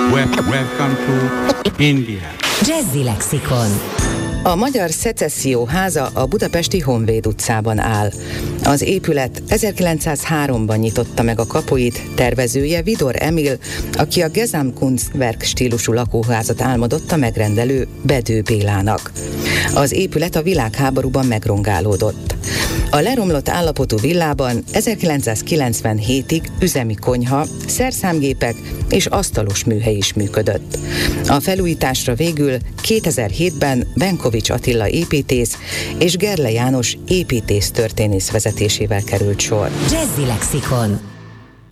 Welcome to India. Jazzy Lexikon. A Magyar Szecesszió háza a budapesti Honvéd utcában áll. Az épület 1903-ban nyitotta meg a kapuit, tervezője Vidor Emil, aki a Gesamtkunstwerk stílusú lakóházat álmodott a megrendelő Bedő Bélának. Az épület a világháborúban megrongálódott. A leromlott állapotú villában 1997-ig üzemi konyha, szerszámgépek és asztalos műhely is működött. A felújításra végül 2007-ben Benkovics Attila építész és Gerle János építész történész vezetésével került sor. Jazzy Lexikon.